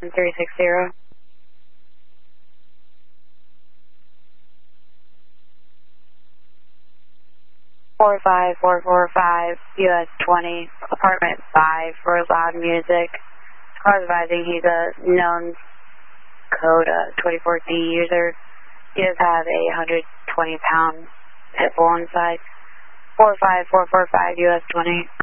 360. Four five US 20, apartment 5 for loud music. Car advising he's a known code 24D user. He does have a 120-pound pit bull inside. 45445 US 20.